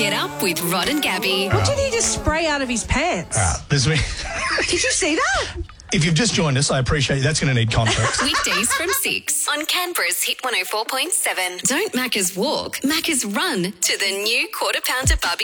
Get up with Rod and Gabby. What did he just spray out of his pants? This week, Did you see that? if you've just joined us, I appreciate you. That's going to need context. Weekdays from 6 on Canberra's Hit 104.7. Don't Macca's walk, Macca's run to the new Quarter Pounder Barbecue.